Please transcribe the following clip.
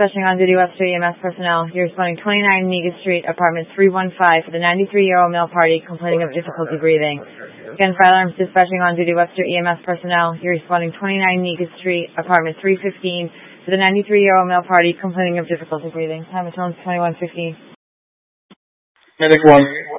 dispatching on duty Webster EMS personnel. You're responding 29 Negus Street, apartment 315 for the 93-year-old male party complaining of difficulty breathing. Again, fire alarms dispatching on duty Webster EMS personnel. You're responding 29 Negus Street, apartment 315 for the 93-year-old male party complaining of difficulty breathing. Time of tone 21:15. Medic 1.